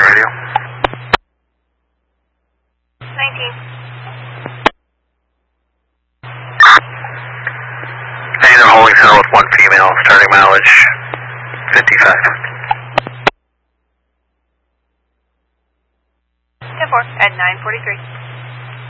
radio. 19. Either holding center with one female, starting mileage 55. 10-4 at 9:43.